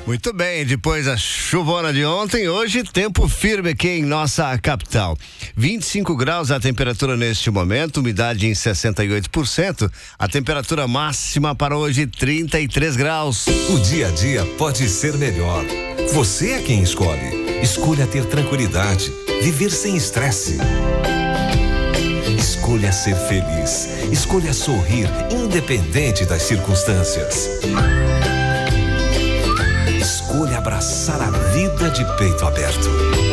Muito bem, depois da chuvona de ontem, hoje tempo firme aqui em nossa capital. 25 graus a temperatura neste momento, umidade em 68%, a temperatura máxima para hoje 33 graus. O dia a dia pode ser melhor. Você é quem escolhe. Escolha ter tranquilidade, viver sem estresse. Escolha ser feliz. Escolha sorrir, independente das circunstâncias. Escolha abraçar a vida de peito aberto.